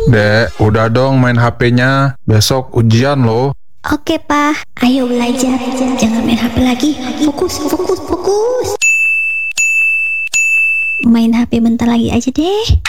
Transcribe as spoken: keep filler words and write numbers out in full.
Dek, udah dong main H P-nya. Besok ujian loh. Oke, Pak. Ayo belajar. Jangan main H P lagi. Fokus, fokus, fokus. Main H P bentar lagi aja deh.